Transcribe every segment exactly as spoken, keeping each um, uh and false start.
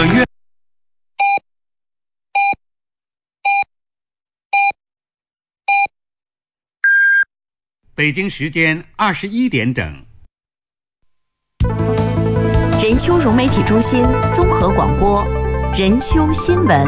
个月。北京时间二十一点整。 任丘融媒体中心综合广播，任丘新闻。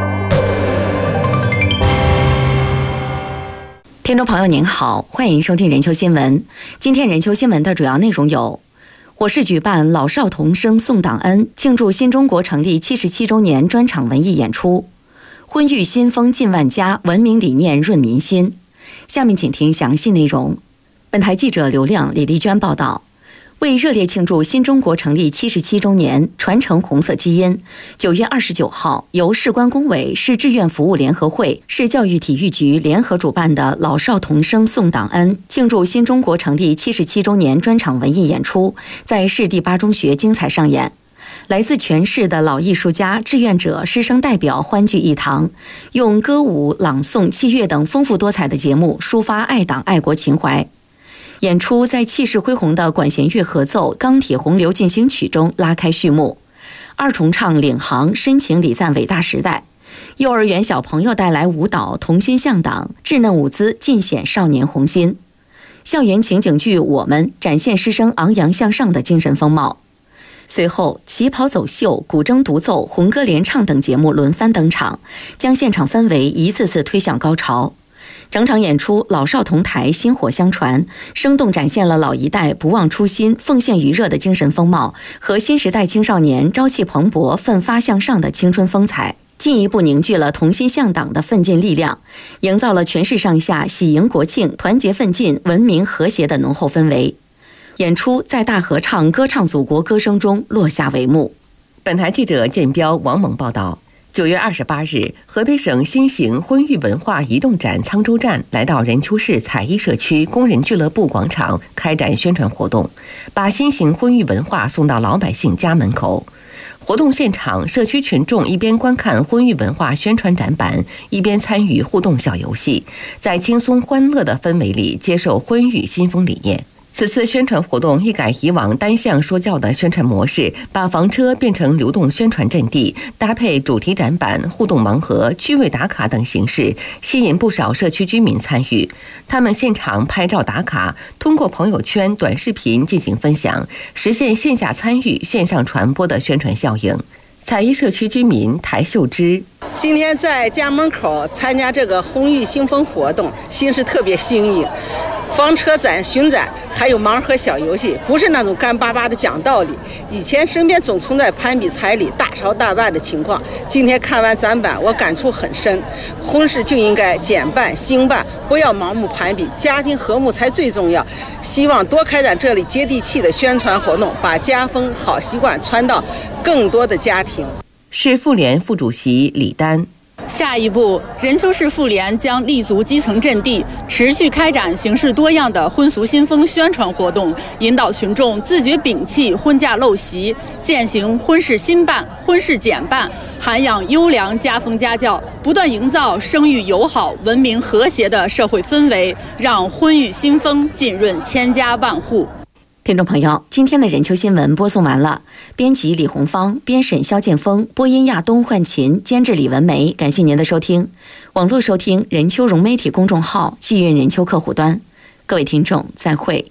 听众朋友您好，欢迎收听任丘新闻。今天任丘新闻的主要内容有：我市举办老少童声送党恩，庆祝新中国成立七十七周年专场文艺演出；婚育新风近万家，文明理念润民心。下面请听详细内容。本台记者刘亮、李丽娟报道。为热烈庆祝新中国成立七十七周年，传承红色基因，九月二十九号，由市关工委、市志愿服务联合会、市教育体育局联合主办的老少童声送党恩，庆祝新中国成立七十七周年专场文艺演出，在市第八中学精彩上演。来自全市的老艺术家、志愿者、师生代表欢聚一堂，用歌舞、朗诵、器乐等丰富多彩的节目抒发爱党爱国情怀。演出在气势恢宏的管弦乐合奏《钢铁洪流进行曲》中拉开序幕，二重唱领航，深情礼赞伟大时代。幼儿园小朋友带来舞蹈《同心向党》，稚嫩舞姿尽显少年红心。校园情景剧《我们》展现师生昂扬向上的精神风貌。随后，旗袍走秀、古筝独奏、红歌联唱等节目轮番登场，将现场氛围一次次推向高潮。整场演出老少同台，薪火相传，生动展现了老一代不忘初心、奉献余热的精神风貌和新时代青少年朝气蓬勃、奋发向上的青春风采，进一步凝聚了同心向党的奋进力量，营造了全市上下喜迎国庆、团结奋进、文明和谐的浓厚氛围。演出在大合唱、歌唱祖国歌声中落下帷幕。 本台记者建彪、王猛报道。九月二十八日，河北省新型婚育文化移动展沧州站来到任丘市彩一社区工人俱乐部广场开展宣传活动，把新型婚育文化送到老百姓家门口。活动现场，社区群众一边观看婚育文化宣传展板，一边参与互动小游戏，在轻松欢乐的氛围里接受婚育新风理念。此次宣传活动一改以往单向说教的宣传模式，把房车变成流动宣传阵地，搭配主题展板、互动盲盒、趣味打卡等形式，吸引不少社区居民参与。他们现场拍照打卡，通过朋友圈、短视频进行分享，实现线下参与、线上传播的宣传效应。彩一社区居民台秀芝： 今天在家门口参加这个婚育新风活动，心是特别新颖。房车展、巡展，还有盲盒小游戏，不是那种干巴巴的讲道理。以前身边总存在攀比彩礼、大钞大办的情况，今天看完展板，我感触很深。婚事就应该简办、兴办，不要盲目攀比，家庭和睦才最重要。希望多开展这类接地气的宣传活动，把家风好习惯传到更多的家庭。 市妇联副主席李丹： 下一步，任丘市妇联将立足基层阵地，持续开展形式多样的婚俗新风宣传活动，引导群众自觉摒弃婚嫁陋习，践行婚事新办、婚事简办，涵养优良家风家教，不断营造生育友好、文明和谐的社会氛围，让婚育新风浸润千家万户。 听众朋友，今天的任丘新闻播送完了，编辑李红芳，编审肖建峰，播音亚东、焕琴，监制李文梅。感谢您的收听。网络收听任丘融媒体公众号、纪韵任丘客户端。各位听众，再会。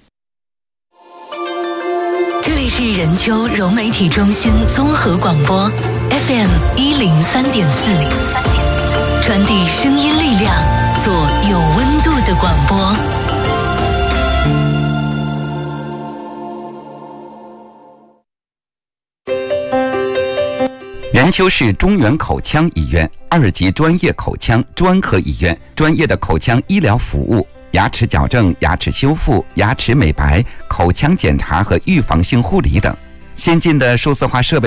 这里是任丘融媒体中心综合广播 F M 一零三点四，传递声音力量，做有温度的广播。 任丘市中原口腔医院二级专业口腔专科医院，专业的口腔医疗服务，牙齿矫正、牙齿修复、牙齿美白、口腔检查和预防性护理等，先进的数字化设备